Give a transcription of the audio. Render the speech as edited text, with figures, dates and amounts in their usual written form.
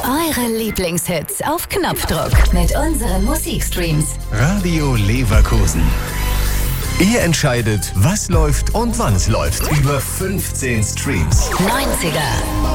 Eure Lieblingshits auf Knopfdruck mit unseren Musikstreams. Radio Leverkusen. Ihr entscheidet, was läuft und wann es läuft. Über 15 Streams. 90er.